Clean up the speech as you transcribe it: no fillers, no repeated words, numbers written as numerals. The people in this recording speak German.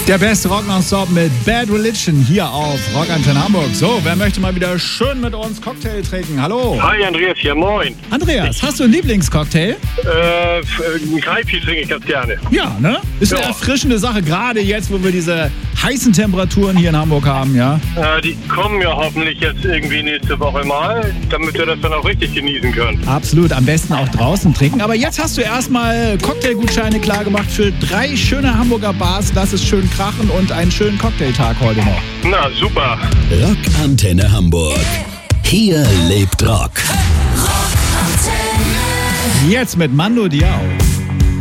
Der beste Rock nonstop mit Bad Religion hier auf Rock Antenne Hamburg. So, wer möchte mal wieder schön mit uns Cocktail trinken? Hallo. Hi Andreas hier, moin. Andreas, hast du einen Lieblingscocktail? Einen Kaipi trinke ich ganz gerne. Ja, ne? Ist eine erfrischende Sache, gerade jetzt, wo wir diese heißen Temperaturen hier in Hamburg haben, ja? Die kommen ja hoffentlich jetzt irgendwie nächste Woche mal, damit wir das dann auch richtig genießen können. Absolut, am besten auch draußen trinken. Aber jetzt hast du erstmal Cocktailgutscheine klargemacht für 3 schöne Hamburger Bars. Lass es schön krachen und einen schönen Cocktailtag heute noch. Na, super. Rock Antenne Hamburg. Hier lebt Rock. Jetzt mit Mando Diao.